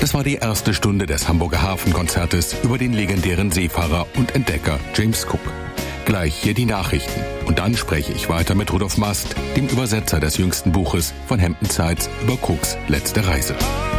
Das war die erste Stunde des Hamburger Hafenkonzertes über den legendären Seefahrer und Entdecker James Cook. Gleich hier die Nachrichten. Und dann spreche ich weiter mit Rudolf Mast, dem Übersetzer des jüngsten Buches von Hampton Sides über Cooks letzte Reise.